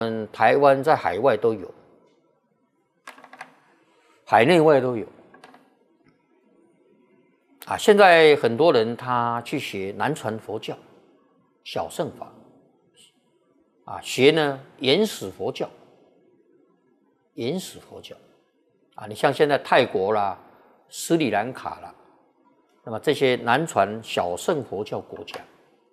台湾在海外都有，海内外都有。现在很多人他去学南传佛教、小乘法，学呢原始佛教，你像现在泰国啦、斯里兰卡啦，那么这些南传小乘佛教国家。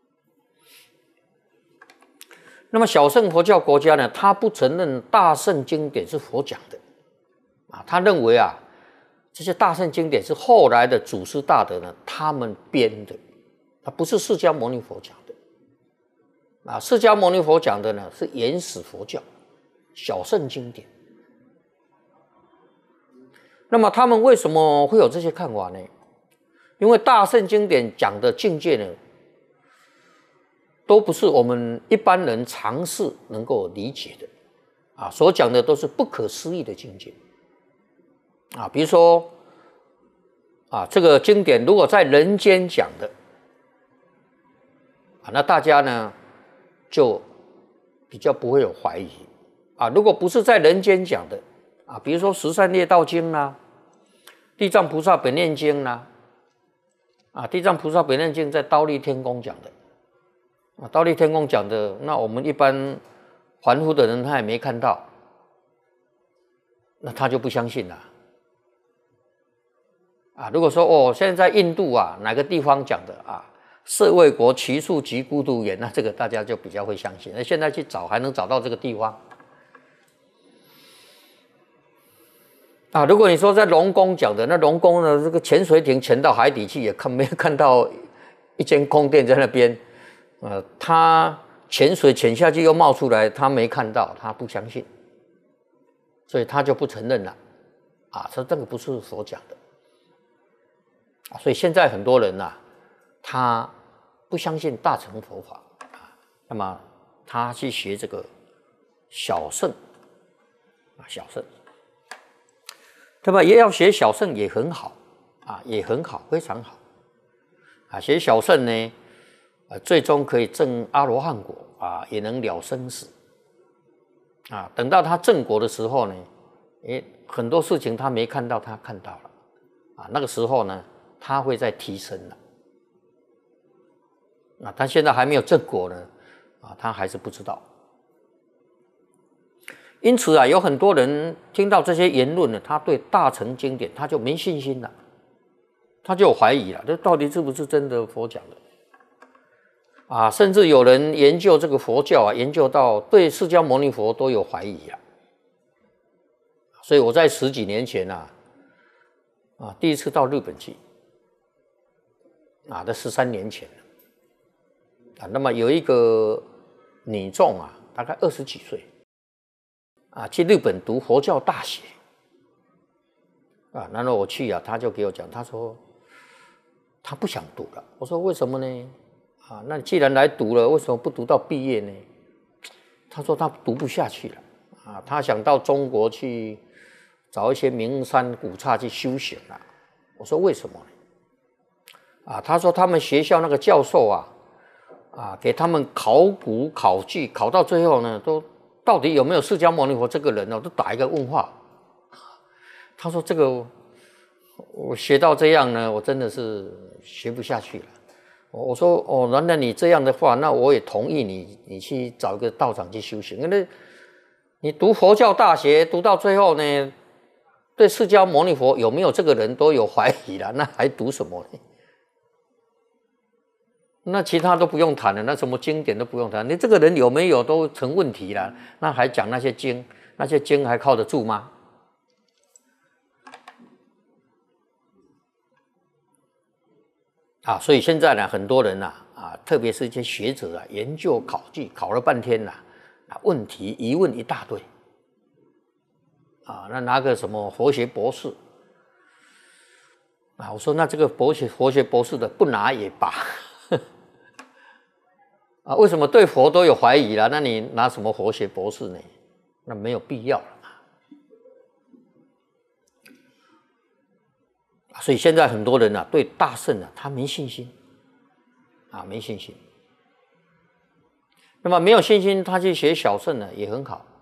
那么小乘佛教国家呢，他不承认大乘经典是佛讲的，他认为这些大乘经典是后来的祖师大德呢他们编的，不是释迦牟尼佛讲的。释迦牟尼佛讲的呢是原始佛教、小乘经典。那么他们为什么会有这些看法呢？因为大乘经典讲的境界呢，都不是我们一般人常识能够理解的，所讲的都是不可思议的境界，比如说这个经典如果在人间讲的，那大家呢就比较不会有怀疑，如果不是在人间讲的，比如说十善业道经啦、地藏菩萨本愿经啦，地藏菩萨本愿经在忉利天宫讲的。忉利天宫讲的，那我们一般凡夫的人他也没看到，那他就不相信了。如果说现在在印度哪个地方讲的舍卫国祇树及孤独园，那这个大家就比较会相信。那现在去找还能找到这个地方。如果你说在龙宫讲的，那龙宫呢，这个潜水艇潜到海底去也没有看到一间宫殿在那边。他潜水潜下去又冒出来，他没看到，他不相信，所以他就不承认了。说这个不是佛讲的。所以现在很多人他不相信大乘佛法，那么他去学这个小乘，那么也要学小乘也很好，也很好，非常好。学小乘呢，最终可以证阿罗汉果，也能了生死。等到他证果的时候呢，很多事情他没看到，他看到了，那个时候呢，他会再提升了。他现在还没有证果呢，他还是不知道。因此有很多人听到这些言论呢，他对大乘经典他就没信心了，他就有怀疑了，这到底是不是真的佛讲的？甚至有人研究这个佛教研究到对释迦牟尼佛都有怀疑了。所以我在10几年前第一次到日本去，这13年前了。那么有一个女众大概20几岁，去日本读佛教大学，然后我去他就给我讲，他说他不想读了。我说为什么呢？那你既然来读了，为什么不读到毕业呢？他说他读不下去了，他想到中国去找一些名山古刹去修行了。我说为什么呢？他说他们学校那个教授给他们考古考据，考到最后呢，都到底有没有释迦牟尼佛这个人都打一个问号。他说这个我学到这样呢，我真的是学不下去了。我说难道你这样的话，那我也同意你去找一个道场去修行。因为你读佛教大学读到最后呢，对释迦牟尼佛有没有这个人都有怀疑了，那还读什么呢？那其他都不用谈了，那什么经典都不用谈，你这个人有没有都成问题了，那还讲那些经，那些经还靠得住吗？所以现在呢，很多人特别是一些学者研究考据，考了半天问题疑问一大堆，那拿个什么佛学博士，我说那这个佛学博士的不拿也罢，为什么对佛都有怀疑了？那你拿什么佛学博士呢？那没有必要了。所以现在很多人对大乘他没信心，没信心。 那么没有信心，他去学小乘呢也很好。